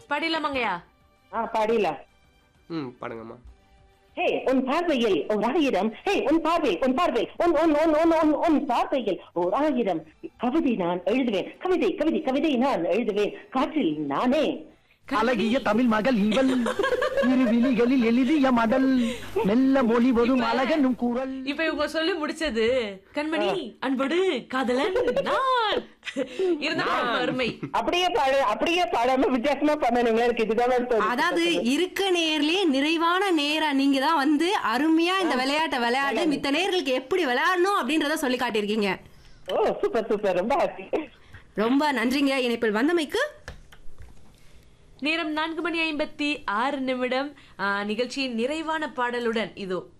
பாடிடலாமாங்கய்யா? பாடிடலாம். பாடுங்கம்மா. ஹே உன் பார்வையில் ஓர் ஆயிரம், ஹே உன் பார்வை உன் பார்வை உன் உன் உன் உன் உன் உன் பார்வையில் ஓர் ஆயிரம் கவிதை நான் எழுதுவேன், கவிதை கவிதை கவிதை நான் எழுதுவேன் காற்றில் நானே. அழகிய தமிழ் மகள் இவள், இரு விழிகளில் எழுதிய மடல், மெல்ல மொழி வரும் அழகனும் குரல். இப்ப இவங்க சொல்லி முடிச்சது கண்மணி அன்போடு காதலன் நான். இருந்தாலும் அருமை. அப்படியே பாடாம வித்தியாசமா பண்ணணுங்களா? எனக்கு இதுதான். அதாவது இருக்க நேர்லயே நிறைவான நேரா நீங்க தான் வந்து அருமையா இந்த விளையாட்டை விளையாடு மித்த நேர்களுக்கு எப்படி விளையாடணும் அப்படின்றத சொல்லி காட்டியிருக்கீங்க. ஓ சூப்பர் சூப்பர், ரொம்ப ஹாப்பி. ரொம்ப நன்றிங்க இணைப்பில் வந்தமைக்கு. நேரம் 4:56. நிகழ்ச்சியின் நிறைவான பாடலுடன் இதோ